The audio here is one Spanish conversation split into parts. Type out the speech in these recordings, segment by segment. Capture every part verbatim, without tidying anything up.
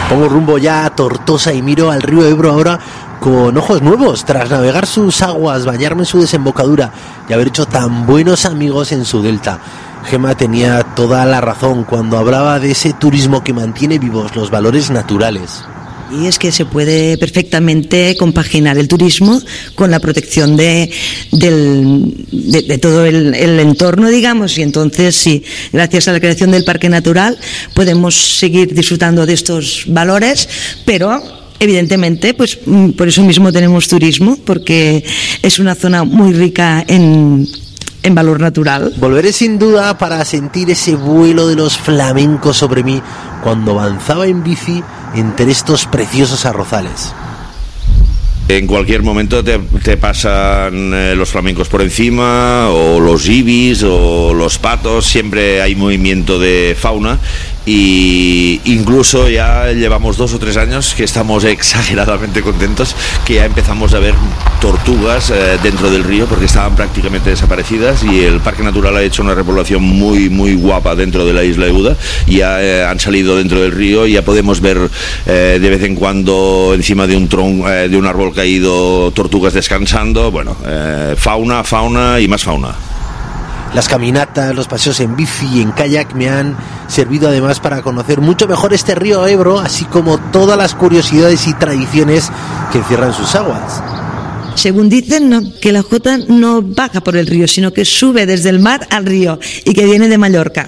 Pongo rumbo ya a Tortosa y miro al río Ebro ahora con ojos nuevos, tras navegar sus aguas, bañarme en su desembocadura y haber hecho tan buenos amigos en su delta. Gema tenía toda la razón cuando hablaba de ese turismo que mantiene vivos los valores naturales. Y es que se puede perfectamente compaginar el turismo con la protección de, del, de, de todo el, el entorno, digamos, y entonces sí, gracias a la creación del Parque Natural podemos seguir disfrutando de estos valores, pero evidentemente, pues por eso mismo tenemos turismo, porque es una zona muy rica en... en valor natural. Volveré sin duda para sentir ese vuelo de los flamencos sobre mí cuando avanzaba en bici entre estos preciosos arrozales. En cualquier momento te, te pasan eh, los flamencos por encima, o los ibis, o los patos, siempre hay movimiento de fauna, y incluso ya llevamos dos o tres años que estamos exageradamente contentos, que ya empezamos a ver tortugas eh, dentro del río, porque estaban prácticamente desaparecidas, y el Parque Natural ha hecho una repoblación muy muy guapa dentro de la isla de Uda. Ya eh, han salido dentro del río y ya podemos ver eh, de vez en cuando encima de un tronco, eh, de un árbol caído, tortugas descansando. Bueno, eh, fauna, fauna y más fauna. Las caminatas, los paseos en bici y en kayak me han servido además para conocer mucho mejor este río Ebro, así como todas las curiosidades y tradiciones que encierran sus aguas. Según dicen, no, que la Jota no baja por el río, sino que sube desde el mar al río y que viene de Mallorca.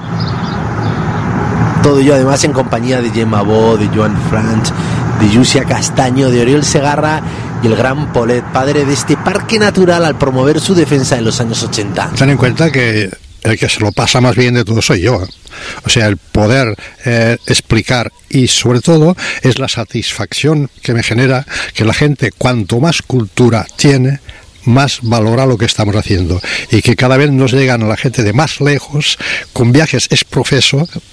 Todo ello además en compañía de Gemma Bo, de Joan Franch, de Yusia Castaño, de Oriol Segarra y el gran Polet, padre de este parque natural al promover su defensa en los años ochenta. Ten en cuenta que el que se lo pasa más bien de todo soy yo. O sea, el poder eh, explicar, y sobre todo es la satisfacción que me genera que la gente, cuanto más cultura tiene, más valora lo que estamos haciendo, y que cada vez nos llegan a la gente de más lejos con viajes exprofeso